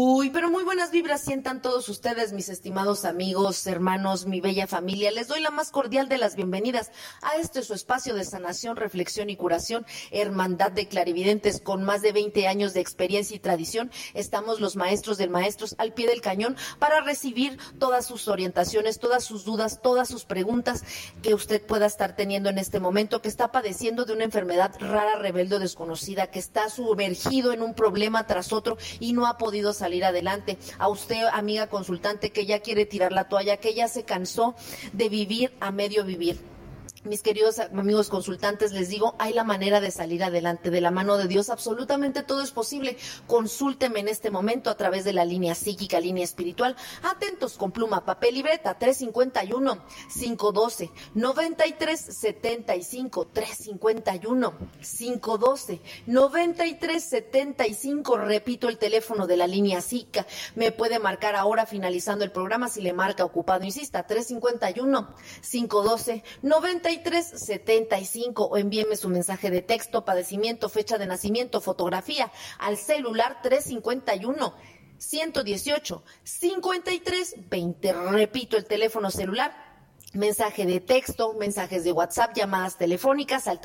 Uy, pero muy buenas vibras sientan todos ustedes, mis estimados amigos, hermanos, mi bella familia. Les doy la más cordial de las bienvenidas a este su espacio de sanación, reflexión y curación, Hermandad de Clarividentes, con más de 20 años de experiencia y tradición. Estamos los maestros del maestros al pie del cañón para recibir todas sus orientaciones, todas sus dudas, todas sus preguntas que usted pueda estar teniendo en este momento, que está padeciendo de una enfermedad rara, rebelde o desconocida, que está sumergido en un problema tras otro y no ha podido salir adelante. A usted, amiga consultante, que ya quiere tirar la toalla, que ya se cansó de vivir a medio vivir. Mis queridos amigos consultantes, les digo, hay la manera de salir adelante, de la mano de Dios, absolutamente todo es posible. Consúlteme en este momento a través de la línea psíquica, línea espiritual. Atentos con pluma, papel y libreta, 351-512-9375, 351-512-9375. Repito el teléfono de la línea psíquica. Me puede marcar ahora finalizando el programa si le marca ocupado, insista, 351-512-9375 o envíeme su mensaje de texto, padecimiento, fecha de nacimiento, fotografía al celular 351-118-5320. Repito el teléfono celular, mensaje de texto, mensajes de WhatsApp, llamadas telefónicas al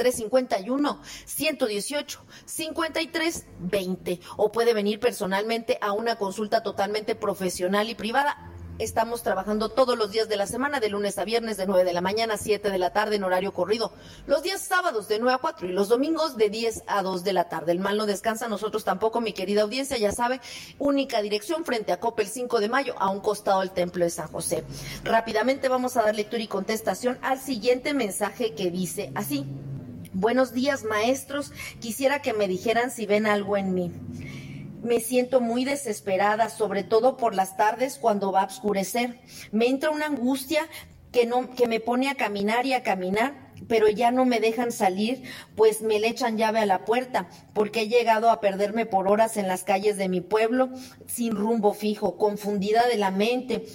351-118-5320 o puede venir personalmente a una consulta totalmente profesional y privada. Estamos trabajando todos los días de la semana, de lunes a viernes, de 9 de la mañana a 7 de la tarde en horario corrido. Los días sábados de 9 a 4 y los domingos de 10 a 2 de la tarde. El mal no descansa, nosotros tampoco, mi querida audiencia, ya sabe, única dirección frente a Coppel 5 de Mayo, a un costado del Templo de San José. Rápidamente vamos a dar lectura y contestación al siguiente mensaje que dice así. Buenos días, maestros. Quisiera que me dijeran si ven algo en mí. Me siento muy desesperada, sobre todo por las tardes cuando va a oscurecer. Me entra una angustia que me pone a caminar y a caminar, pero ya no me dejan salir, pues me le echan llave a la puerta, porque he llegado a perderme por horas en las calles de mi pueblo, sin rumbo fijo, confundida de la mente.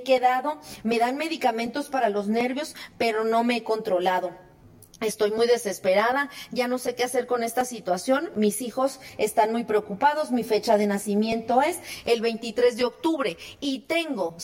Me dan medicamentos para los nervios, pero no me he controlado. Estoy muy desesperada, ya no sé qué hacer con esta situación, mis hijos están muy preocupados, mi fecha de nacimiento es el 23 de octubre y tengo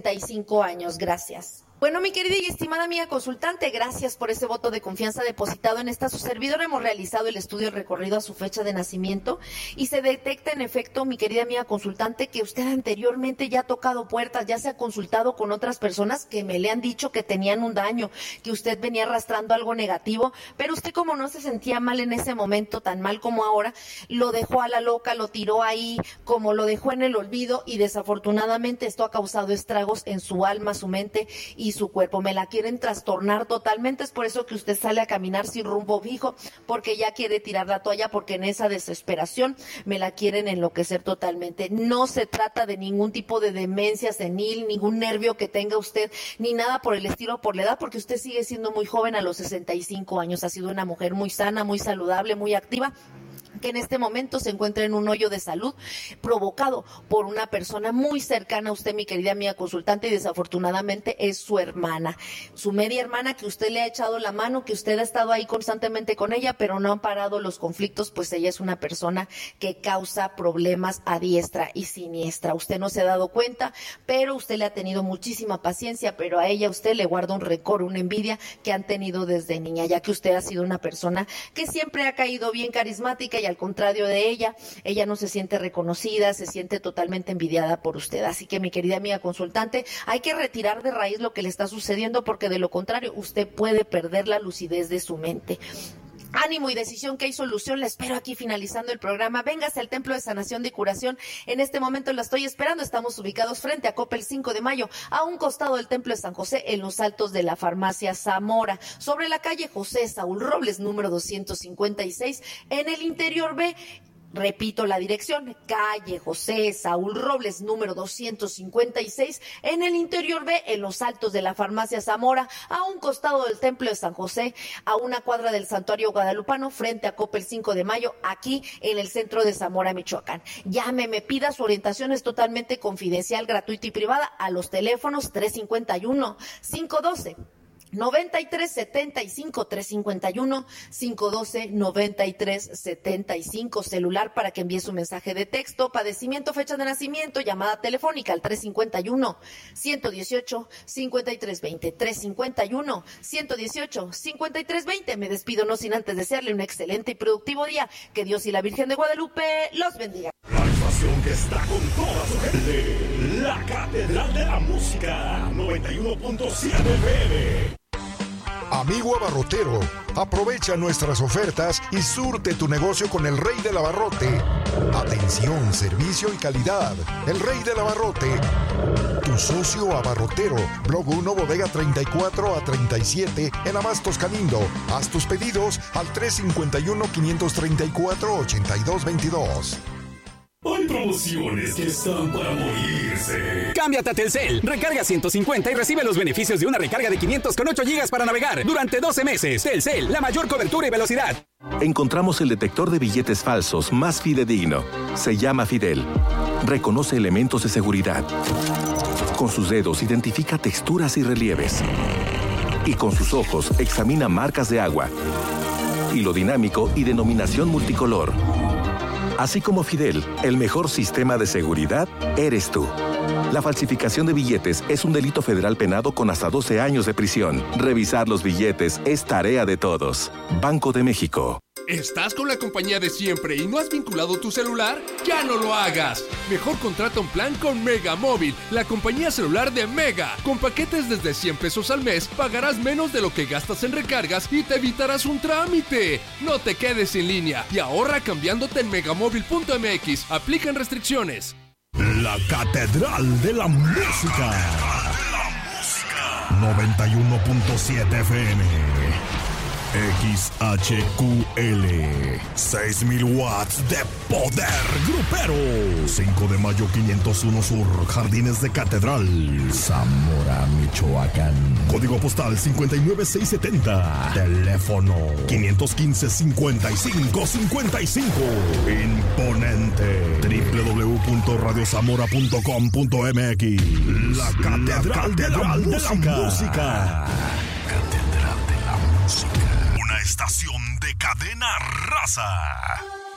65 años, gracias. Bueno, mi querida y estimada amiga consultante, gracias por ese voto de confianza depositado en esta su servidora. Hemos realizado el estudio recorrido a su fecha de nacimiento y se detecta en efecto, mi querida amiga consultante, que usted anteriormente ya ha tocado puertas, ya se ha consultado con otras personas que me le han dicho que tenían un daño, que usted venía arrastrando algo negativo, pero usted, como no se sentía mal en ese momento, tan mal como ahora, lo dejó a la loca, lo tiró ahí, como lo dejó en el olvido, y desafortunadamente esto ha causado estragos en su alma, su mente y su cuerpo. Me la quieren trastornar totalmente, es por eso que usted sale a caminar sin rumbo fijo, porque ya quiere tirar la toalla, porque en esa desesperación me la quieren enloquecer totalmente. No se trata de ningún tipo de demencia senil, ningún nervio que tenga usted, ni nada por el estilo, por la edad, porque usted sigue siendo muy joven a los 65 años, ha sido una mujer muy sana, muy saludable, muy activa, que en este momento se encuentra en un hoyo de salud provocado por una persona muy cercana a usted, mi querida amiga consultante, y desafortunadamente es su hermana, su media hermana, que usted le ha echado la mano, que usted ha estado ahí constantemente con ella, pero no han parado los conflictos, pues ella es una persona que causa problemas a diestra y siniestra. Usted no se ha dado cuenta, pero usted le ha tenido muchísima paciencia, pero a ella usted le guarda un rencor, una envidia que han tenido desde niña, ya que usted ha sido una persona que siempre ha caído bien, carismática, y al contrario de ella no se siente reconocida, se siente totalmente envidiada por usted. Así que, mi querida amiga consultante, hay que retirar de raíz lo que le está sucediendo, porque de lo contrario usted puede perder la lucidez de su mente. Ánimo y decisión, que hay solución. La espero aquí finalizando el programa. Véngase al Templo de Sanación y Curación. En este momento la estoy esperando. Estamos ubicados frente a Coppel 5 de Mayo, a un costado del Templo de San José, en los altos de la Farmacia Zamora, sobre la calle José Saúl Robles, número 256, en el interior B. Repito la dirección, calle José Saúl Robles, número 256, en el interior B, en los altos de la Farmacia Zamora, a un costado del Templo de San José, a una cuadra del Santuario Guadalupano, frente a Coppel 5 de Mayo, aquí en el centro de Zamora, Michoacán. Llámeme, pida su orientación, es totalmente confidencial, gratuita y privada, a los teléfonos 351-512. 9375-351-512-9375, celular para que envíe su mensaje de texto, padecimiento, fecha de nacimiento, llamada telefónica al 351-118-5320, 351-118-5320. Me despido no sin antes desearle un excelente y productivo día. Que Dios y la Virgen de Guadalupe los bendiga. La estación que está con toda su gente, la Catedral de la Música, 91.7 FM. Amigo abarrotero, aprovecha nuestras ofertas y surte tu negocio con el Rey del Abarrote. Atención, servicio y calidad. El Rey del Abarrote. Tu socio abarrotero. Blog 1, bodega 34 a 37 en Abastos Calindo. Haz tus pedidos al 351-534-8222. Hay promociones que están para morirse. Cámbiate a Telcel, recarga 150 y recibe los beneficios de una recarga de 500 con 8 GB para navegar durante 12 meses. Telcel, la mayor cobertura y velocidad. Encontramos el detector de billetes falsos más fidedigno. Se llama Fidel. Reconoce elementos de seguridad. Con sus dedos identifica texturas y relieves. Y con sus ojos examina marcas de agua. Hilo dinámico y denominación multicolor. Así como Fidel, el mejor sistema de seguridad eres tú. La falsificación de billetes es un delito federal penado con hasta 12 años de prisión. Revisar los billetes es tarea de todos. Banco de México. ¿Estás con la compañía de siempre y no has vinculado tu celular? ¡Ya no lo hagas! Mejor contrata un plan con Mega Móvil, la compañía celular de Mega. Con paquetes desde 100 pesos al mes, pagarás menos de lo que gastas en recargas y te evitarás un trámite. No te quedes sin línea y ahorra cambiándote en megamóvil.mx. Aplican restricciones. La Catedral de la Música. 91.7 FM. XHQL 6,000 watts de poder grupero. 5 de mayo 501 Sur, Jardines de Catedral, Zamora, Michoacán. Código postal 59670. Teléfono 515-5555. Imponente. www.radiozamora.com.mx. La Catedral de la Música. Catedral de la Música. Una estación de Cadena Raza.